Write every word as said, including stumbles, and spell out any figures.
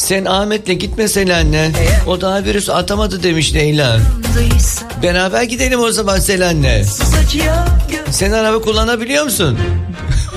Sen Ahmet'le gitme Selen'le. O daha virüs atamadı demiş Leyla. Beraber gidelim o zaman Selen'le. Sen araba kullanabiliyor musun?